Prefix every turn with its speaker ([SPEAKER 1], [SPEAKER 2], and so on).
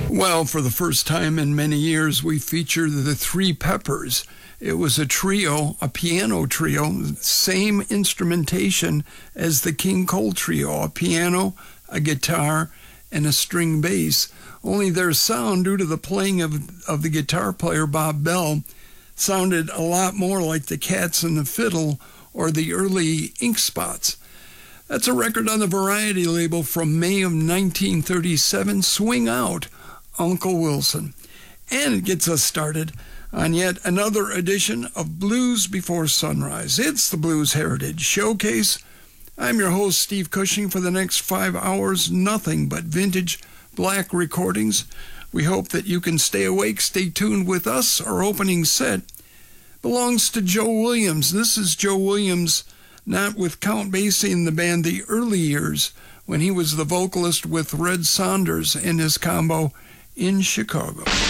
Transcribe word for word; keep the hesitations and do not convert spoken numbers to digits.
[SPEAKER 1] Well, for the first time in many years, we featured the Three Peppers. It was a trio, a piano trio, same instrumentation as the King Cole Trio, a piano, a guitar, and a string bass. Only their sound, due to the playing of, of the guitar player Bob Bell, sounded a lot more like the Cats and the Fiddle or the early Ink Spots. That's a record on the Variety label from May of nineteen thirty-seven, Swing Out, Uncle Wilson. And it gets us started on yet another edition of Blues Before Sunrise. It's the Blues Heritage Showcase. I'm your host, Steve Cushing. For the next five hours, nothing but vintage black recordings. We hope that you can stay awake, stay tuned with us. Our opening set belongs to Joe Williams. This is Joe Williams, not with Count Basie in the band, the early years, when he was the vocalist with Red Saunders in his combo in Chicago.